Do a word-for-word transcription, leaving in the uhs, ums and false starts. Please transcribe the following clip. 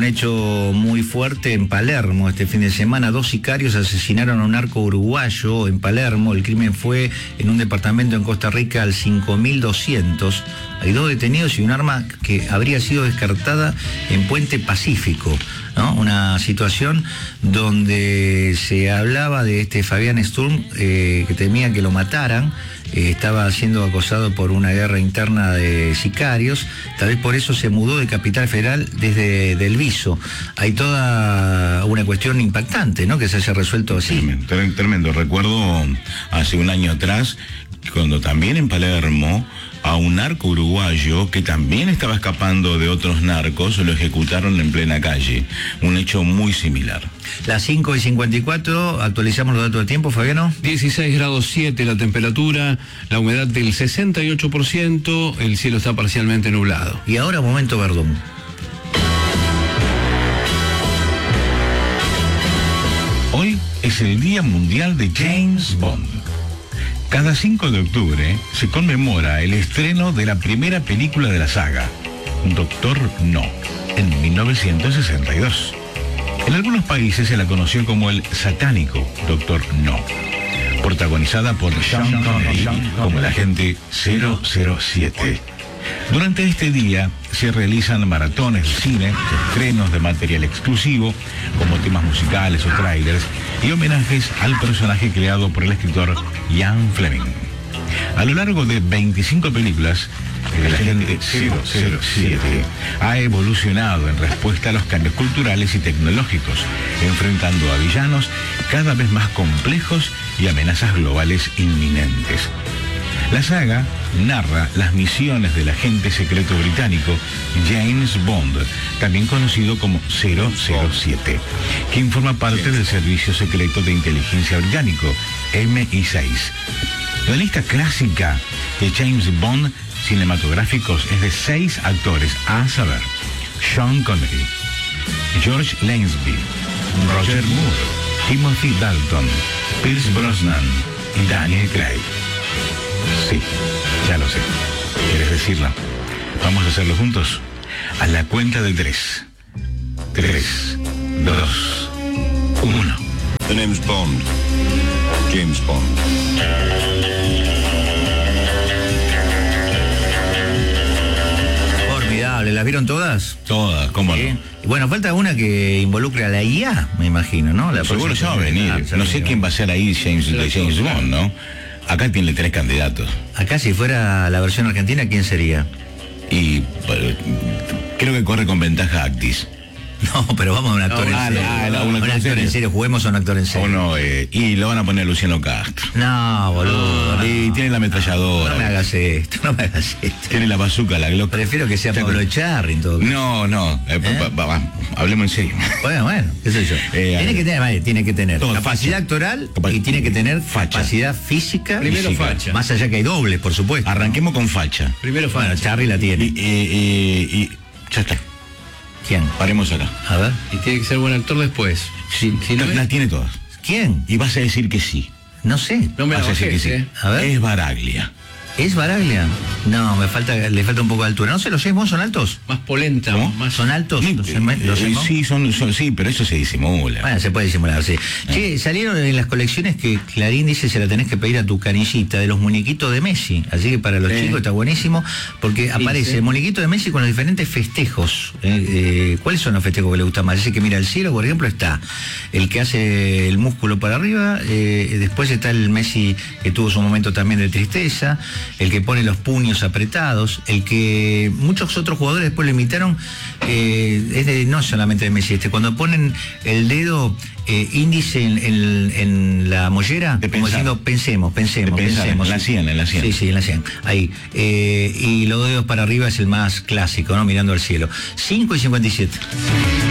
un hecho muy fuerte en Palermo este fin de semana. Dos sicarios asesinaron a un narco uruguayo en Palermo. El crimen fue en un departamento en Costa Rica al cinco mil doscientos. Hay dos detenidos y un arma que habría sido descartada en Puente Pacífico, ¿no? Una situación donde se hablaba de este Fabián Sturm, eh, que temía que lo mataran. Eh, estaba siendo acosado por una guerra interna de sicarios. Tal vez por eso se mudó de Capital Federal desde Del Viso. Hay toda una cuestión impactante, ¿no?, que se haya resuelto así. Tremendo, tremendo. Recuerdo hace un año atrás, cuando también en Palermo, a un narco uruguayo que también estaba escapando de otros narcos, lo ejecutaron en plena calle. Un hecho muy similar. Las cinco y cincuenta y cuatro, actualizamos los datos del tiempo, Fabiano. dieciséis grados siete la temperatura, la humedad del sesenta y ocho por ciento, el cielo está parcialmente nublado. Y ahora momento Verdún. Hoy es el Día Mundial de James Bond. Cada cinco de octubre se conmemora el estreno de la primera película de la saga, Doctor No, en mil novecientos sesenta y dos. En algunos países se la conoció como el satánico Doctor No, protagonizada por Sean Connery como el agente cero cero siete. Durante este día se realizan maratones de cine, estrenos de material exclusivo, como temas musicales o trailers, y homenajes al personaje creado por el escritor Ian Fleming. A lo largo de veinticinco películas, el agente cero cero siete ha evolucionado en respuesta a los cambios culturales y tecnológicos, enfrentando a villanos cada vez más complejos y amenazas globales inminentes. La saga narra las misiones del agente secreto británico James Bond, también conocido como cero cero siete, quien forma parte del servicio secreto de inteligencia británico, M I seis. La lista clásica de James Bond cinematográficos es de seis actores, a saber, Sean Connery, George Lazenby, Roger Moore, Timothy Dalton, Pierce Brosnan y Daniel Craig. Sí, ya lo sé. ¿Quieres decirlo? Vamos a hacerlo juntos. A la cuenta de tres. Tres, dos, uno. The name's Bond. James Bond. Formidable, ¿las vieron todas? Todas, ¿cómo Sí. no? Bueno, falta una que involucre a la I A, me imagino, ¿no? La Seguro ya va a venir. Ah, No sé quién va a ser ahí James, de James Bond, ¿no? Acá tiene tres candidatos. Acá si fuera la versión argentina, ¿quién sería? Y bueno, creo que corre con ventaja Actis. No, pero vamos a un actor No, en ah, serio. no, no, un un actor actor en serio. serio, juguemos a un actor en serio. O no, eh, y lo van a poner a Luciano Castro. No, boludo. no. Y tiene la ametralladora. No me hagas esto, no me hagas esto. Tiene la bazooka, la Glock. Prefiero que sea Pablo Echarri en todo caso. No, no, eh, ¿Eh? va- va- va, hablemos en serio. Bueno, bueno, qué sé yo. Eh, tiene, que tener, vale, tiene que tener todo, capacidad facha. actoral Capa- y tiene que tener facha. capacidad física. Primero física. facha. Más allá que hay dobles, por supuesto. Arranquemos con facha. Primero Bueno, facha. Charry la tiene. Y, eh, eh, y ya está, ¿Quién? paremos acá. A ver. Y tiene que ser buen actor después. Si, si no, La es- tiene todas. ¿Quién? Y vas a decir que sí. No sé. no me la Vas a decir que bajes, sí. eh. A ver. Es Baraglia. ¿Es Baraglia? No, me falta, le falta un poco de altura. ¿No se los James Bond son altos? Más polenta, ¿Cómo? más... ¿Son altos? Sí, ¿Los James- eh, los James Bond? sí, son, son- sí, pero eso se disimula. Bueno, se puede disimular, sí. Che, salieron en las colecciones que Clarín dice se la tenés que pedir a tu canillita, de los muñequitos de Messi. Así que para los Sí. chicos está buenísimo, porque aparece sí. el muñequito de Messi con los diferentes festejos. Eh, eh, ¿Cuáles son los festejos que le gustan más? Ese que mira al cielo, por ejemplo, está el que hace el músculo para arriba, eh, después está el Messi que tuvo su momento también de tristeza, el que pone los puños apretados, el que muchos otros jugadores después lo imitaron, eh, es de, no solamente de Messi, este, cuando ponen el dedo eh, índice en, en- en la mollera, De como pensar. diciendo pensemos, pensemos, De pensar, pensemos. en la sien, en la sien. Sí, sí, en la sien, ahí. Eh, y los dedos para arriba es el más clásico, ¿no? Mirando al cielo. cinco y cincuenta y siete.